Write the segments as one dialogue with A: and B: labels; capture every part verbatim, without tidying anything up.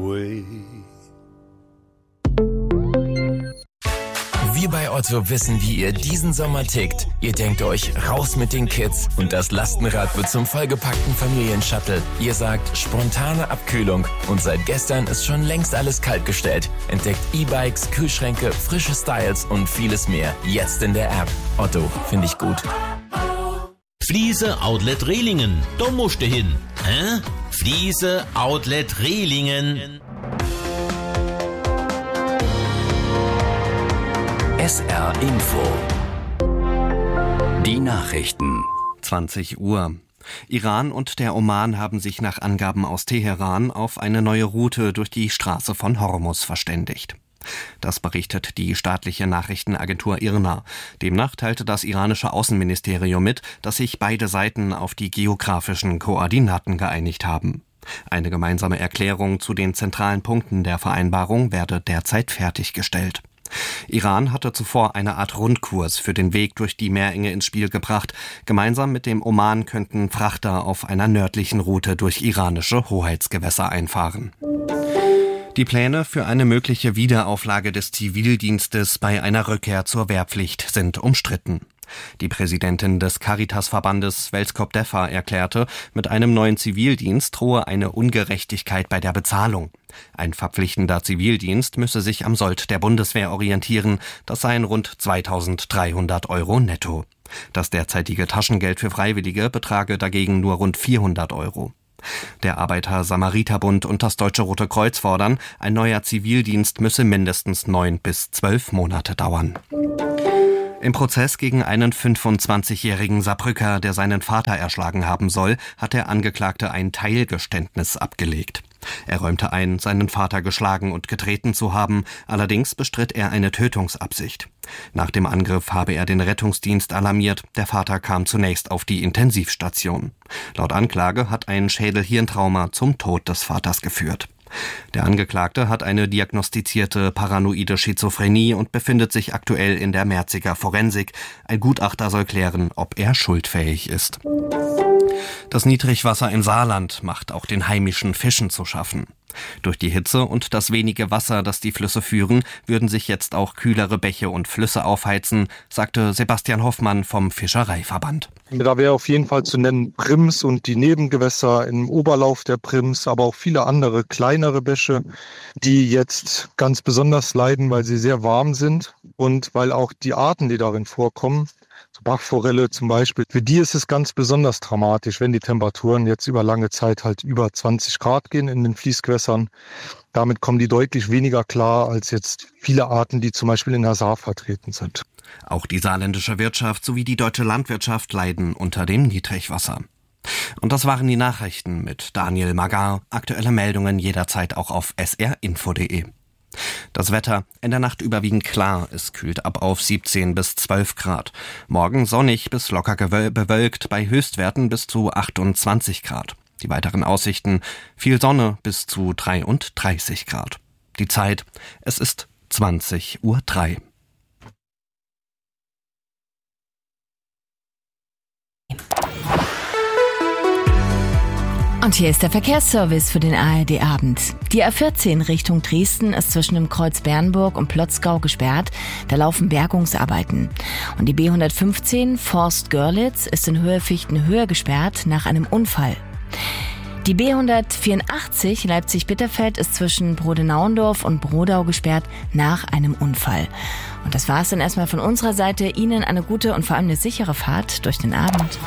A: away.
B: Wir bei Otto wissen, wie ihr diesen Sommer tickt. Ihr denkt euch, raus mit den Kids und das Lastenrad wird zum vollgepackten Familienshuttle. Ihr sagt, spontane Abkühlung und seit gestern ist schon längst alles kaltgestellt. Entdeckt E-Bikes, Kühlschränke, frische Styles und vieles mehr. Jetzt in der App. Otto, finde ich gut.
C: Fliese Outlet Rehlingen, da musst du hin. Hä? Fliese Outlet Rehlingen.
D: S R Info. Die Nachrichten.
E: zwanzig Uhr. Iran und der Oman haben sich nach Angaben aus Teheran auf eine neue Route durch die Straße von Hormuz verständigt. Das berichtet die staatliche Nachrichtenagentur I R N A. Demnach teilte das iranische Außenministerium mit, dass sich beide Seiten auf die geografischen Koordinaten geeinigt haben. Eine gemeinsame Erklärung zu den zentralen Punkten der Vereinbarung werde derzeit fertiggestellt. Iran hatte zuvor eine Art Rundkurs für den Weg durch die Meerenge ins Spiel gebracht. Gemeinsam mit dem Oman könnten Frachter auf einer nördlichen Route durch iranische Hoheitsgewässer einfahren. Die Pläne für eine mögliche Wiederauflage des Zivildienstes bei einer Rückkehr zur Wehrpflicht sind umstritten. Die Präsidentin des Caritas-Verbandes Velskop Defa erklärte, mit einem neuen Zivildienst drohe eine Ungerechtigkeit bei der Bezahlung. Ein verpflichtender Zivildienst müsse sich am Sold der Bundeswehr orientieren, das seien rund zweitausenddreihundert Euro netto. Das derzeitige Taschengeld für Freiwillige betrage dagegen nur rund vierhundert Euro. Der Arbeiter-Samariter-Bund und das Deutsche Rote Kreuz fordern, ein neuer Zivildienst müsse mindestens neun bis zwölf Monate dauern. Im Prozess gegen einen fünfundzwanzigjährigen Saarbrücker, der seinen Vater erschlagen haben soll, hat der Angeklagte ein Teilgeständnis abgelegt. Er räumte ein, seinen Vater geschlagen und getreten zu haben, allerdings bestritt er eine Tötungsabsicht. Nach dem Angriff habe er den Rettungsdienst alarmiert, der Vater kam zunächst auf die Intensivstation. Laut Anklage hat ein Schädel-Hirntrauma zum Tod des Vaters geführt. Der Angeklagte hat eine diagnostizierte paranoide Schizophrenie und befindet sich aktuell in der Merziger Forensik. Ein Gutachter soll klären, ob er schuldfähig ist. Das Niedrigwasser im Saarland macht auch den heimischen Fischen zu schaffen. Durch die Hitze und das wenige Wasser, das die Flüsse führen, würden sich jetzt auch kühlere Bäche und Flüsse aufheizen, sagte Sebastian Hoffmann vom Fischereiverband.
F: Da wäre auf jeden Fall zu nennen Prims und die Nebengewässer im Oberlauf der Prims, aber auch viele andere kleinere Bäche, die jetzt ganz besonders leiden, weil sie sehr warm sind und weil auch die Arten, die darin vorkommen, so Bachforelle zum Beispiel, für die ist es ganz besonders dramatisch, wenn die Temperaturen jetzt über lange Zeit halt über zwanzig Grad gehen in den Fließgewässern. Damit kommen die deutlich weniger klar als jetzt viele Arten, die zum Beispiel in der Saar vertreten sind.
E: Auch die saarländische Wirtschaft sowie die deutsche Landwirtschaft leiden unter dem Niedrigwasser. Und das waren die Nachrichten mit Daniel Magar. Aktuelle Meldungen jederzeit auch auf s r info punkt d e. Das Wetter, in der Nacht überwiegend klar, es kühlt ab auf siebzehn bis zwölf Grad. Morgen sonnig bis locker gewöl- bewölkt, bei Höchstwerten bis zu achtundzwanzig Grad. Die weiteren Aussichten, viel Sonne bis zu dreiunddreißig Grad. Die Zeit, es ist zwanzig Uhr drei.
G: Und hier ist der Verkehrsservice für den A R D-Abend. Die A vierzehn Richtung Dresden ist zwischen dem Kreuz Bernburg und Plotzgau gesperrt. Da laufen Bergungsarbeiten. Und die B hundertfünfzehn Forst-Görlitz ist in Höhe Fichtenhöhe gesperrt nach einem Unfall. Die B hundertvierundachtzig Leipzig-Bitterfeld ist zwischen Brodenauendorf und Brodau gesperrt nach einem Unfall. Und das war's dann erstmal von unserer Seite. Ihnen eine gute und vor allem eine sichere Fahrt durch den Abend.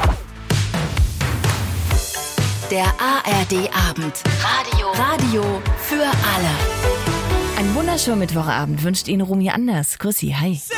H: Der A R D-Abend. Radio. Radio für alle.
G: Einen wunderschönen Mittwochabend wünscht Ihnen Romy Anders. Grüß Sie, hi.